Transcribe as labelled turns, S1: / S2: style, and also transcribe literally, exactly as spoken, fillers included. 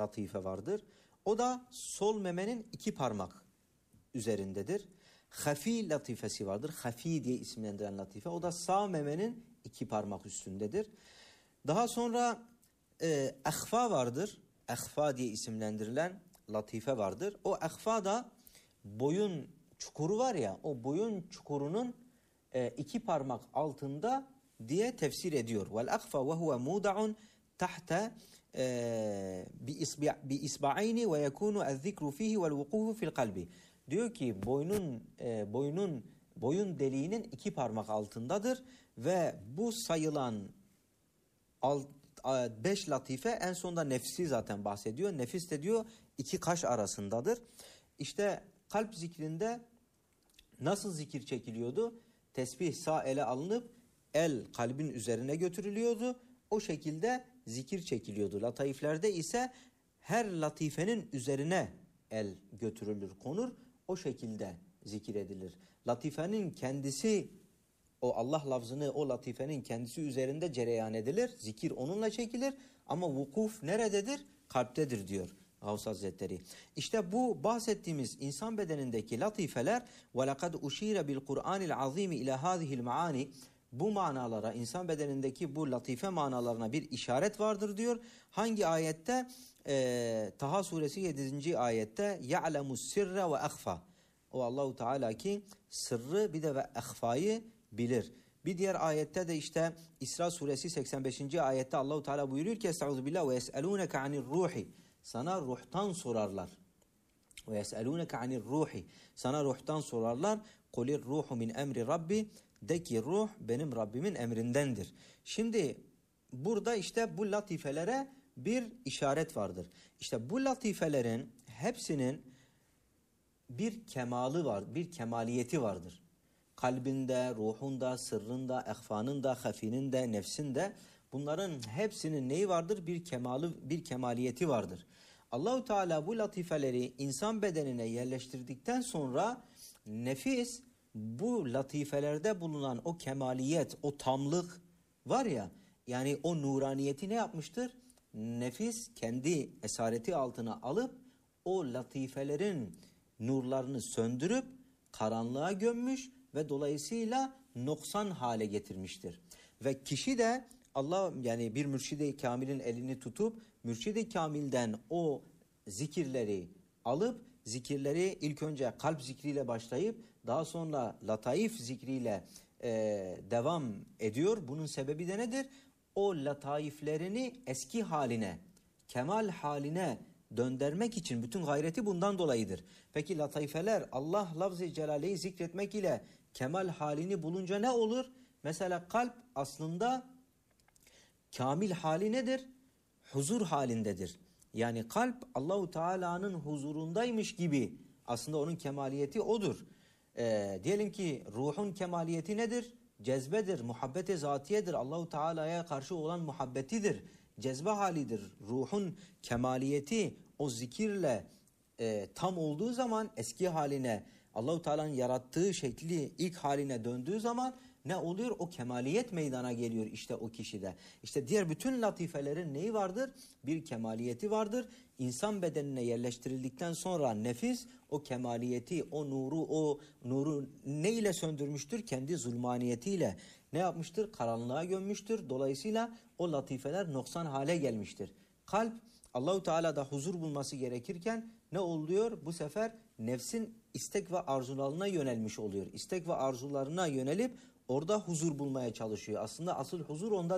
S1: latife vardır. O da sol memenin iki parmak üzerindedir. Hafi latifesi vardır. Hafi diye isimlendiren latife. O da sağ memenin iki parmak üstündedir. Daha sonra e, ehfa vardır. Ehfa diye isimlendirilen latife vardır. O ehfa da boyun çukuru var ya, o boyun çukurunun e, iki parmak altında diye tefsir ediyor. Vel ehfa ve huve muda'un tahta bi isba'ayni ve yekunu ez-zikru fihi vel vukufu fil kalbi. Diyor ki boynun e, boynun boyun deliğinin iki parmak altındadır ve bu sayılan alt, beş latife en sonunda nefsi zaten bahsediyor. Nefis de diyor iki kaş arasındadır. İşte kalp zikrinde nasıl zikir çekiliyordu? Tesbih sağ ele alınıp el kalbin üzerine götürülüyordu. O şekilde zikir çekiliyordu. Lataiflerde ise her latifenin üzerine el götürülür, konur. O şekilde zikir edilir. Latifenin kendisi, o Allah lafzını o latifenin kendisi üzerinde cereyan edilir. Zikir onunla çekilir ama vukuf nerededir? Kalptedir diyor Gavs Hazretleri. İşte bu bahsettiğimiz insan bedenindeki latifeler وَلَقَدْ اُشِيرَ بِالْقُرْآنِ الْعَظِيمِ اِلَى هَذِهِ الْمَعَانِ bu manalara, insan bedenindeki bu latife manalarına bir işaret vardır diyor. Hangi ayette? Ee, Taha suresi yedinci ayette يَعْلَمُ السِّرَّ وَاَخْفَى. O Allahu Teala ki sırrı bir de ve ehfayı bilir. Bir diğer ayette de işte İsra suresi seksen beşinci ayette Allahu Teala buyuruyor ki Estaizu billah ve yes'elûneke anir ruhi. Sana ruhtan sorarlar. Ve yes'elûneke anir ruhi. Sana ruhtan sorarlar. Kulir ruhu min emri rabbi. De ki ruh benim Rabbimin emrindendir. Şimdi burada işte bu latifelere bir işaret vardır. İşte bu latifelerin hepsinin bir kemalı var, bir kemaliyeti vardır. Kalbinde, ruhunda, sırrında, ehfanın da, hafinin de, nefsin de bunların hepsinin neyi vardır? Bir kemalı, bir kemaliyeti vardır. Allahu Teala bu latifeleri insan bedenine yerleştirdikten sonra nefis bu latifelerde bulunan o kemaliyet, o tamlık var ya, yani o nuraniyeti ne yapmıştır? Nefis kendi esareti altına alıp o latifelerin nurlarını söndürüp karanlığa gömmüş ve dolayısıyla noksan hale getirmiştir. Ve kişi de Allah, yani bir mürşid-i kamilin elini tutup mürşid-i kamilden o zikirleri alıp zikirleri ilk önce kalp zikriyle başlayıp daha sonra lataif zikriyle e, devam ediyor. Bunun sebebi de nedir? O lataiflerini eski haline, kemal haline döndürmek için bütün gayreti bundan dolayıdır. Peki lataifeler Allah lafz-ı celaleyi zikretmek ile kemal halini bulunca ne olur? Mesela kalp aslında kamil hali nedir? Huzur halindedir. Yani kalp Allahu Teala'nın huzurundaymış gibi aslında onun kemaliyeti odur. Ee, diyelim ki ruhun kemaliyeti nedir? Cezbedir, muhabbet-i zatiyedir. Allahu Teala'ya karşı olan muhabbetidir. Cezbe halidir. Ruhun kemaliyeti o zikirle e, tam olduğu zaman eski haline, Allahu Teala'nın yarattığı şekli ilk haline döndüğü zaman ne oluyor? O kemaliyet meydana geliyor işte o kişide. İşte diğer bütün latifelerin neyi vardır? Bir kemaliyeti vardır. İnsan bedenine yerleştirildikten sonra nefis o kemaliyeti, o nuru, o nuru ne ile söndürmüştür? Kendi zulmaniyetiyle ne yapmıştır? Karanlığa gömmüştür. Dolayısıyla o latifeler noksan hale gelmiştir. Kalp Allahu Teala'da huzur bulması gerekirken ne oluyor? Bu sefer nefsin istek ve arzularına yönelmiş oluyor. İstek ve arzularına yönelip orada huzur bulmaya çalışıyor. Aslında asıl huzur onda